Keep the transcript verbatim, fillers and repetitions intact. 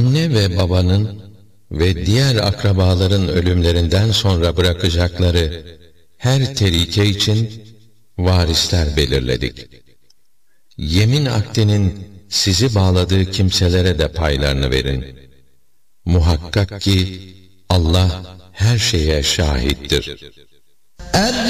anne ve babanın ve diğer akrabaların ölümlerinden sonra bırakacakları her terike için varisler belirledik. Yemin akdinin sizi bağladığı kimselere de paylarını verin. Muhakkak ki Allah her şeye şahittir.